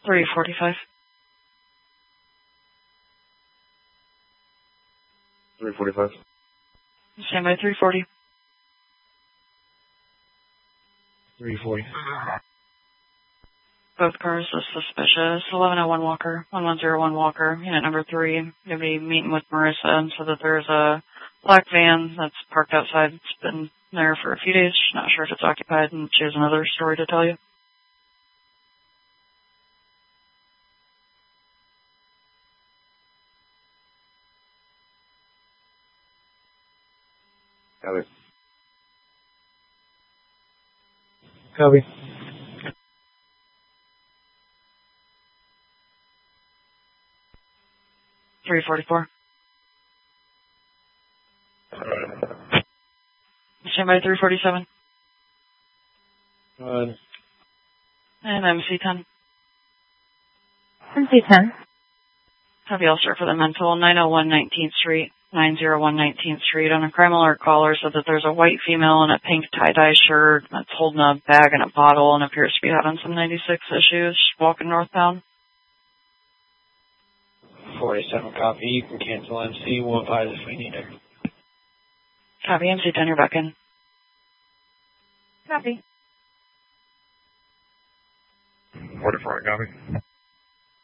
345. 345. Stand by 340. 340. Both cars are suspicious. 1101 Walker, 1101 Walker, unit number 3. You'll be meeting with Marissa and so that there's a black van that's parked outside. It's been there for a few days. She's not sure if it's occupied and she has another story to tell you. Copy. Copy. Three 44. Stand by 347. Go ahead. And MC10. MC10. Have you all start for the mental 901 19th Street, 901 19th Street. On a crime alert caller said that there's a white female in a pink tie-dye shirt that's holding a bag and a bottle and appears to be having some 96 issues. She's walking northbound. 47 copy. You can cancel MC 15 if we need it. Copy. MC10, you're back in. Copy. 44, copy.